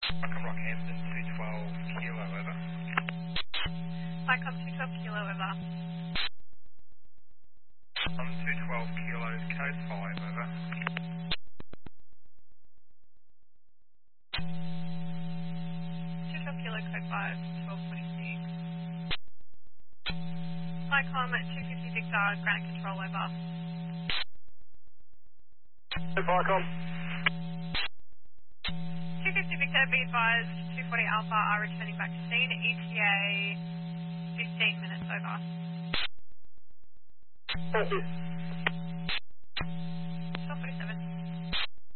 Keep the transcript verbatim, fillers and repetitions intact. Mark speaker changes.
Speaker 1: Welcome Rockhampton, two twelve kilo over.
Speaker 2: Icon two twelve kilo over.
Speaker 1: Um, two twelve kilos, code five over.
Speaker 2: two twelve kilo code five, twelve twenty-six. Icon at two fifty Victor, ground control over.
Speaker 1: Vicom.
Speaker 2: two fifty Victor, be advised, two forty Alpha are returning back to scene, E T A fifteen minutes over.
Speaker 1: Thank you.